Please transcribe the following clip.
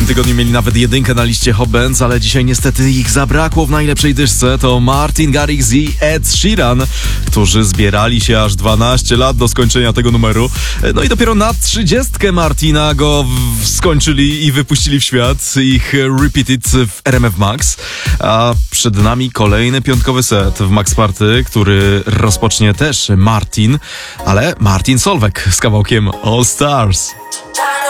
tym tygodniu mieli nawet jedynkę na liście Hot Bands, ale dzisiaj niestety ich zabrakło w najlepszej dyszce. To Martin Garrix i Ed Sheeran, którzy zbierali się aż 12 lat do skończenia tego numeru. No i dopiero na 30 Martina go skończyli i wypuścili w świat. Ich Repeated w RMF Max. A przed nami kolejny piątkowy set w Max Party, który rozpocznie też Martin, ale Martin Solveig z kawałkiem All Stars.